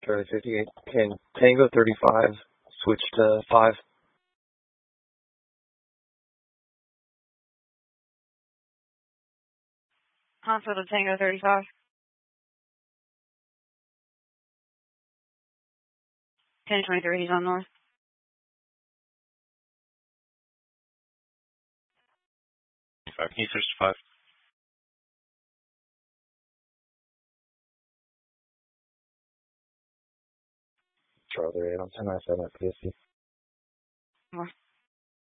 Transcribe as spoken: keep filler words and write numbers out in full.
Charlie fifty-eight. Can Tango thirty-five switch to five? Hospital Tango thirty-five. ten twenty-three, he's on north. Can you switch to five? Charlie eight on ten ninety-seven at P S C. North.